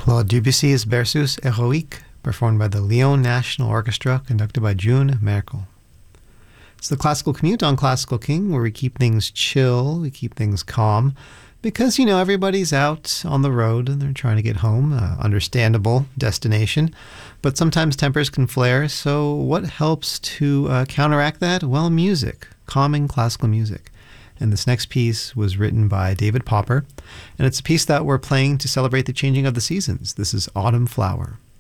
Claude Debussy's Berceuse Héroïque, performed by the Lyon National Orchestra, conducted by June Merkel. It's the Classical Commute on Classical King, where we keep things chill, we keep things calm, because, everybody's out on the road and they're trying to get home, understandable destination. But sometimes tempers can flare, so what helps to counteract that? Well, music, calming classical music. And this next piece was written by David Popper, and it's a piece that we're playing to celebrate the changing of the seasons. This is Autumn Flower.